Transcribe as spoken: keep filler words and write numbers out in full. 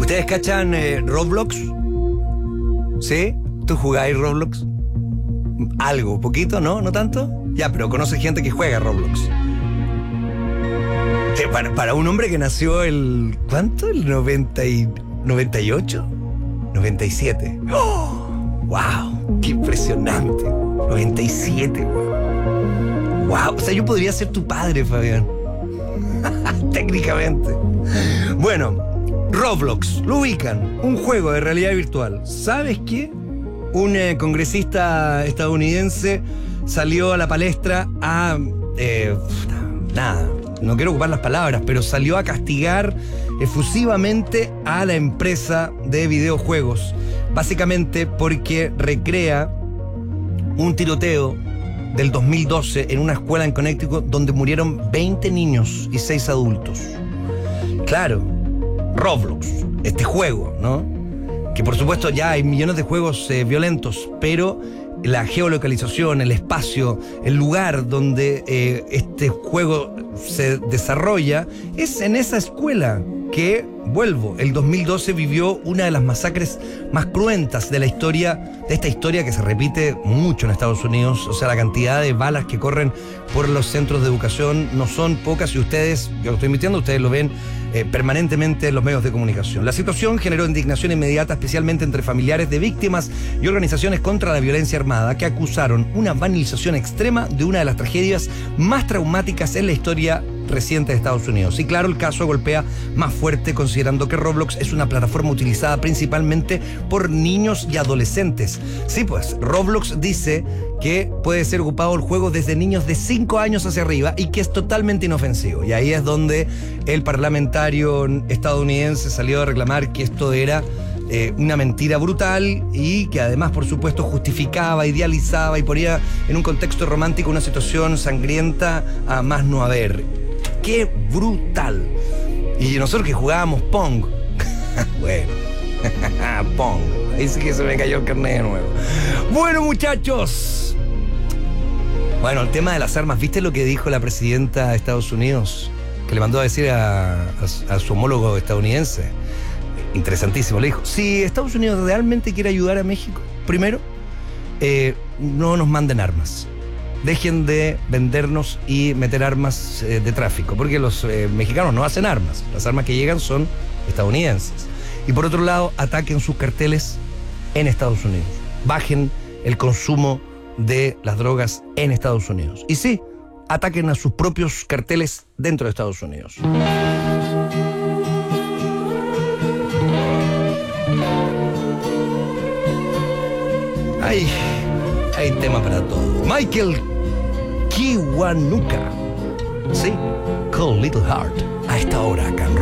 ¿Ustedes cachan eh, Roblox? ¿Sí? ¿Tú jugáis Roblox? Algo, poquito, ¿no? ¿No tanto? Ya, pero conoces gente que juega Roblox. Te- Para, para un hombre que nació el... ¿Cuánto? ¿El noventa y, noventa y ocho? noventa y siete. ¡Oh! ¡Wow! ¡Qué impresionante! noventa y siete, güey. ¡Wow! O sea, yo podría ser tu padre, Fabián. Técnicamente. Bueno, Roblox, lo ubican. Un juego de realidad virtual. ¿Sabes qué? Un eh, congresista estadounidense salió a la palestra a... eh, nada, no quiero ocupar las palabras, pero salió a castigar efusivamente a la empresa de videojuegos. Básicamente porque recrea un tiroteo del dos mil doce en una escuela en Connecticut donde murieron veinte niños y seis adultos. Claro, Roblox, este juego, ¿no? Que por supuesto ya hay millones de juegos eh, violentos, pero la geolocalización, el espacio, el lugar donde eh, este juego se desarrolla es en esa escuela que, vuelvo, el dos mil doce vivió una de las masacres más cruentas de la historia, de esta historia que se repite mucho en Estados Unidos. O sea, la cantidad de balas que corren por los centros de educación no son pocas y ustedes, yo lo estoy emitiendo, ustedes lo ven eh, permanentemente en los medios de comunicación. La situación generó indignación inmediata, especialmente entre familiares de víctimas y organizaciones contra la violencia armada, que acusaron una banalización extrema de una de las tragedias más traumáticas en la historia reciente de Estados Unidos. Y claro, el caso golpea más fuerte considerando que Roblox es una plataforma utilizada principalmente por niños y adolescentes. Sí, pues, Roblox dice que puede ser ocupado el juego desde niños de cinco años hacia arriba y que es totalmente inofensivo. Y ahí es donde el parlamentario estadounidense salió a reclamar que esto era Eh, una mentira brutal y que además, por supuesto, justificaba, idealizaba y ponía en un contexto romántico una situación sangrienta a más no haber. ¡Qué brutal! Y nosotros que jugábamos Pong. Bueno, Pong. Ahí sí que se me cayó el carnet de nuevo. Bueno, muchachos. Bueno, el tema de las armas. ¿Viste lo que dijo la presidenta de Estados Unidos? Que le mandó a decir a, a, a su homólogo estadounidense. Interesantísimo, le dijo, si Estados Unidos realmente quiere ayudar a México, primero, eh, no nos manden armas. Dejen de vendernos y meter armas eh, de tráfico, porque los eh, mexicanos no hacen armas. Las armas que llegan son estadounidenses. Y por otro lado, ataquen sus carteles en Estados Unidos. Bajen el consumo de las drogas en Estados Unidos. Y sí, ataquen a sus propios carteles dentro de Estados Unidos. Hay, hay tema para todo. Michael Kiwanuka. Sí, Cold Little Heart. A esta hora acá en